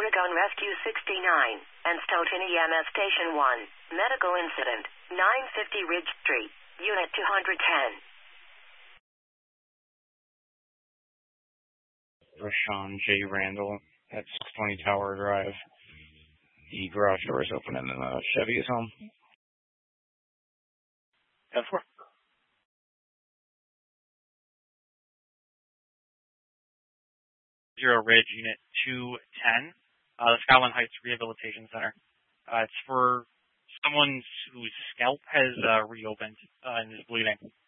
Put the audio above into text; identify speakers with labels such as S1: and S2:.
S1: Oregon Rescue 69, and Stoughton EMS Station 1, medical incident, 950 Ridge Street, Unit 210.
S2: Rashawn J. Randall at 620 Tower Drive. The garage door is open and the Chevy is home.
S3: 10-4. 0 Ridge, Unit 210, the Skyline Heights Rehabilitation Center. It's for someone whose scalp has reopened and is bleeding.